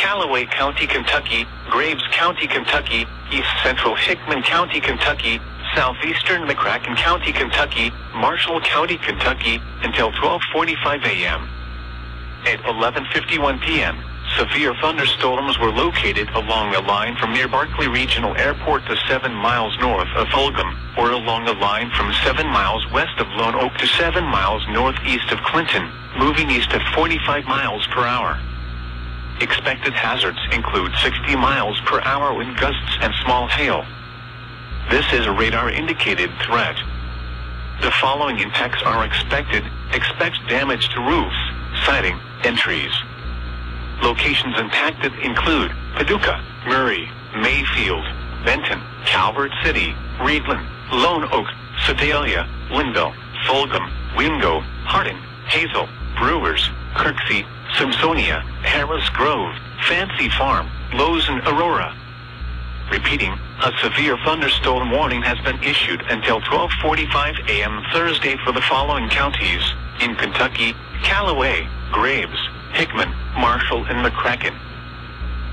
Callaway County, Kentucky, Graves County, Kentucky, East Central Hickman County, Kentucky, Southeastern McCracken County, Kentucky, Marshall County, Kentucky, until 12:45 a.m. At 11:51 p.m., severe thunderstorms were located along a line from near Barkley Regional Airport to 7 miles north of Fulgham, or along a line from 7 miles west of Lone Oak to 7 miles northeast of Clinton, moving east at 45 miles per hour. Expected hazards include 60 miles per hour wind gusts and small hail. This is a radar-indicated threat. The following impacts are expected. Expect damage to roofs, siding, and trees. Locations impacted include Paducah, Murray, Mayfield, Benton, Calvert City, Reedland, Lone Oak, Sedalia, Linville, Fulgham, Wingo, Hardin, Hazel, Brewers, Kirksey, Simpsonia, Harris Grove, Fancy Farm, Lowe's, and Aurora. Repeating, a severe thunderstorm warning has been issued until 12:45 a.m. Thursday for the following counties: in Kentucky, Callaway, Graves, Hickman, Marshall, and McCracken.